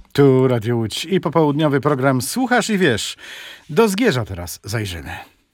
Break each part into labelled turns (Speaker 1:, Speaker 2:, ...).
Speaker 1: Tu Radio Łódź i popołudniowy program Słuchasz i Wiesz. Do Zgierza teraz zajrzymy.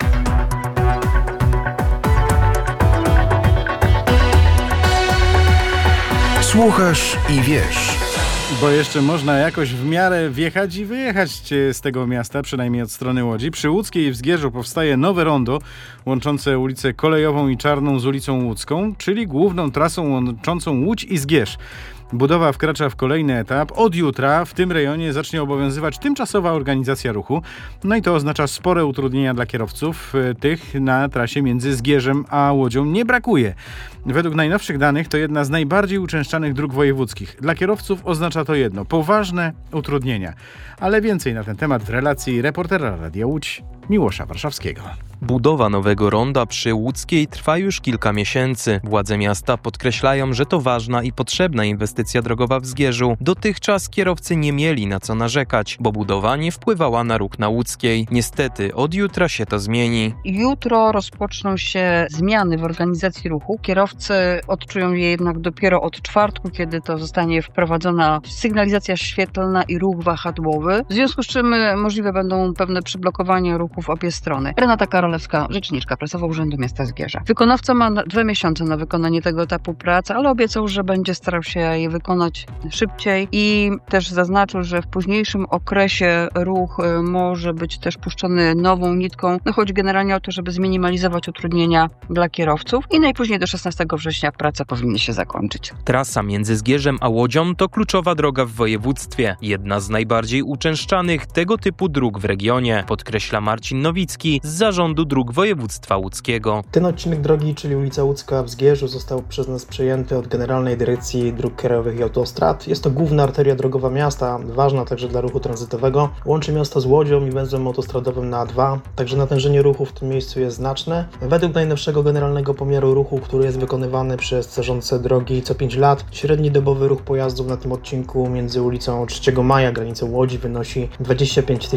Speaker 2: Słuchasz i Wiesz.
Speaker 1: Bo jeszcze można jakoś w miarę wjechać i wyjechać z tego miasta, przynajmniej od strony Łodzi. Przy Łódzkiej w Zgierzu powstaje nowe rondo łączące ulicę Kolejową i Czarną z ulicą Łódzką, czyli główną trasą łączącą Łódź i Zgierz. Budowa wkracza w kolejny etap. Od jutra w tym rejonie zacznie obowiązywać tymczasowa organizacja ruchu. No i to oznacza spore utrudnienia dla kierowców. Tych na trasie między Zgierzem a Łodzią nie brakuje. Według najnowszych danych to jedna z najbardziej uczęszczanych dróg wojewódzkich. Dla kierowców oznacza to jedno: poważne utrudnienia. Ale więcej na ten temat w relacji reportera Radia Łódź Miłosza Warszawskiego.
Speaker 3: Budowa nowego ronda przy Łódzkiej trwa już kilka miesięcy. Władze miasta podkreślają, że to ważna i potrzebna inwestycja drogowa w Zgierzu. Dotychczas kierowcy nie mieli na co narzekać, bo budowa nie wpływała na ruch na Łódzkiej. Niestety od jutra się to zmieni.
Speaker 4: Jutro rozpoczną się zmiany w organizacji ruchu. Kierowcy odczują je jednak dopiero od czwartku, kiedy to zostanie wprowadzona sygnalizacja świetlna i ruch wahadłowy, w związku z czym możliwe będą pewne przyblokowania ruchu w obie strony. Renata Karolewska, rzeczniczka prasowa Urzędu Miasta Zgierza. Wykonawca ma 2 miesiące na wykonanie tego etapu pracy, ale obiecał, że będzie starał się je wykonać szybciej i też zaznaczył, że w późniejszym okresie ruch może być też puszczony nową nitką. Chodzi generalnie o to, żeby zminimalizować utrudnienia dla kierowców i najpóźniej do 16 września prace powinny się zakończyć.
Speaker 3: Trasa między Zgierzem a Łodzią to kluczowa droga w województwie. Jedna z najbardziej uczęszczanych tego typu dróg w regionie, podkreśla Marcin Nowicki z Zarządu Dróg Województwa Łódzkiego.
Speaker 5: Ten odcinek drogi, czyli ulica Łódzka w Zgierzu, został przez nas przejęty od Generalnej Dyrekcji Dróg Krajowych i Autostrad. Jest to główna arteria drogowa miasta, ważna także dla ruchu tranzytowego. Łączy miasto z Łodzią i węzłem autostradowym na A2, także natężenie ruchu w tym miejscu jest znaczne. Według najnowszego generalnego pomiaru ruchu, który jest wykonywany przez zarządcę drogi co 5 lat, średni dobowy ruch pojazdów na tym odcinku między ulicą 3 Maja, granicą Łodzi, wynosi 25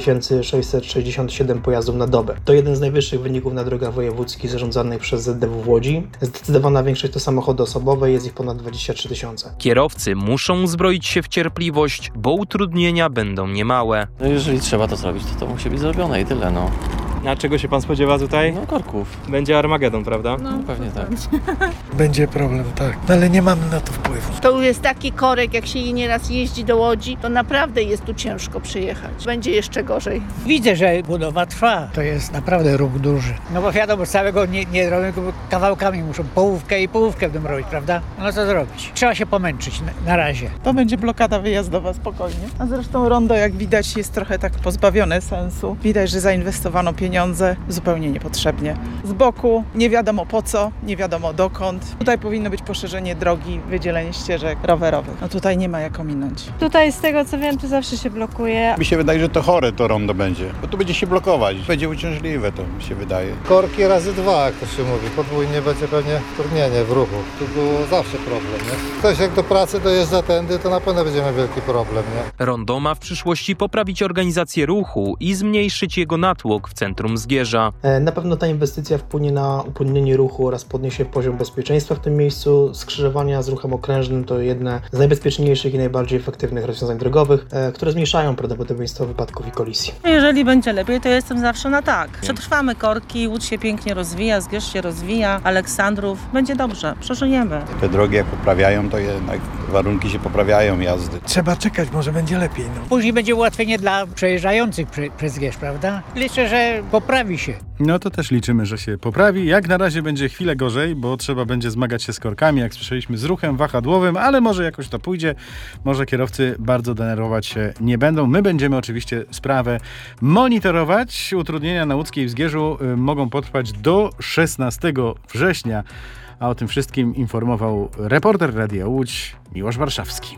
Speaker 5: 667 pojazdów na dobę. To jeden z najwyższych wyników na drogach wojewódzkich zarządzanych przez ZDW w Łodzi. Zdecydowana większość to samochody osobowe, jest ich ponad 23 000.
Speaker 3: Kierowcy muszą uzbroić się w cierpliwość, bo utrudnienia będą niemałe.
Speaker 6: No jeżeli trzeba to zrobić, to musi być zrobione i tyle, no.
Speaker 7: A czego się pan spodziewa tutaj?
Speaker 6: No korków.
Speaker 7: Będzie Armagedon, prawda?
Speaker 6: No pewnie tak.
Speaker 8: Będzie problem, tak. Ale nie mamy na to wpływu.
Speaker 9: To już jest taki korek, jak się nieraz jeździ do Łodzi, to naprawdę jest tu ciężko przyjechać. Będzie jeszcze gorzej.
Speaker 10: Widzę, że budowa trwa. To jest naprawdę ruch duży. No bo wiadomo, całego nie robią, tylko kawałkami muszą połówkę i połówkę będą robić, prawda? No co zrobić? Trzeba się pomęczyć na razie.
Speaker 11: To będzie blokada wyjazdowa spokojnie. A zresztą rondo, jak widać, jest trochę tak pozbawione sensu. Widać, że zainwestowano pieniądze zupełnie niepotrzebnie. Z boku nie wiadomo po co, nie wiadomo dokąd. Tutaj powinno być poszerzenie drogi, wydzielenie ścieżek rowerowych. No tutaj nie ma jak ominąć.
Speaker 12: Tutaj z tego co wiem, to zawsze się blokuje.
Speaker 13: Mi się wydaje, że to chore to rondo będzie, bo tu będzie się blokować. Będzie uciążliwe, to mi się wydaje.
Speaker 14: Korki razy 2, jak to się mówi. Podwójnie będzie pewnie utrudnienie w ruchu. Tu było zawsze problem, nie? Ktoś jak do pracy dojeżdża tędy, to na pewno będzie miał wielki problem, nie?
Speaker 3: Rondo ma w przyszłości poprawić organizację ruchu i zmniejszyć jego natłok w centrum Zgierza.
Speaker 5: Na pewno ta inwestycja wpłynie na upłynnienie ruchu oraz podniesie poziom bezpieczeństwa w tym miejscu. Skrzyżowania z ruchem okrężnym to jedne z najbezpieczniejszych i najbardziej efektywnych rozwiązań drogowych, które zmniejszają prawdopodobieństwo wypadków i kolizji.
Speaker 15: Jeżeli będzie lepiej, to jestem zawsze na tak. Przetrwamy korki, Łódź się pięknie rozwija, Zgierz się rozwija, Aleksandrów, będzie dobrze, przeżyjemy.
Speaker 13: Te drogi jak poprawiają, to jednak warunki się poprawiają jazdy.
Speaker 8: Trzeba czekać, może będzie lepiej. No.
Speaker 10: Później będzie ułatwienie dla przejeżdżających przez Zgierz, prawda? Liczę, że poprawi się.
Speaker 1: No to też liczymy, że się poprawi. Jak na razie będzie chwilę gorzej, bo trzeba będzie zmagać się z korkami, jak słyszeliśmy, z ruchem wahadłowym, ale może jakoś to pójdzie. Może kierowcy bardzo denerwować się nie będą. My będziemy oczywiście sprawę monitorować. Utrudnienia na Łódzkiej w Zgierzu mogą potrwać do 16 września. A o tym wszystkim informował reporter Radia Łódź Miłosz Warszawski.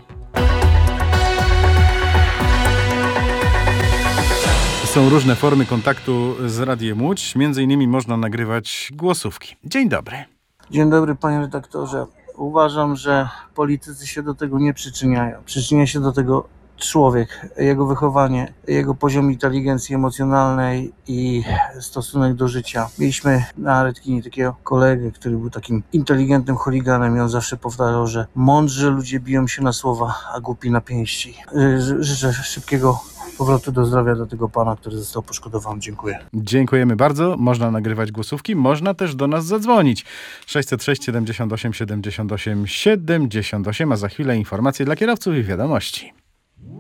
Speaker 1: Są różne formy kontaktu z Radiem Łódź. Między innymi można nagrywać głosówki. Dzień dobry.
Speaker 16: Dzień dobry, panie redaktorze. Uważam, że politycy się do tego nie przyczyniają. Przyczynia się do tego człowiek, jego wychowanie, jego poziom inteligencji emocjonalnej i stosunek do życia. Mieliśmy na Redkinie takiego kolegę, który był takim inteligentnym chuliganem i on zawsze powtarzał, że mądrzy ludzie biją się na słowa, a głupi na pięści. Życzę szybkiego powrotu do zdrowia dla tego pana, który został poszkodowany. Dziękuję.
Speaker 1: Dziękujemy bardzo. Można nagrywać głosówki, można też do nas zadzwonić. 606 78 78 78, a za chwilę informacje dla kierowców i wiadomości.